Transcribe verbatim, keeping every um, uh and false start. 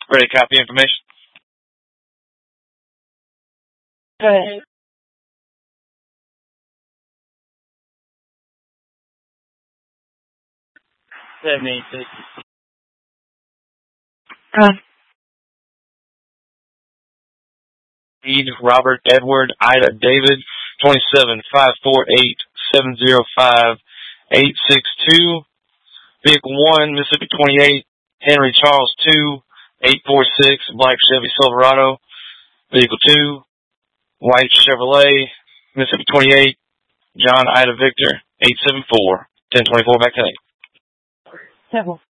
Ready to copy information? Go ahead. seventy-six. Run. Reed, Robert, Edward, Ida, David, twenty-seven five four eight seven zero five eight six two. Vehicle one, Mississippi twenty-eight, Henry Charles two eight four six, black Chevy Silverado. Vehicle two, white Chevrolet, Mississippi twenty-eight, John Ida Victor eight seven four ten twenty-four back to eight. Several.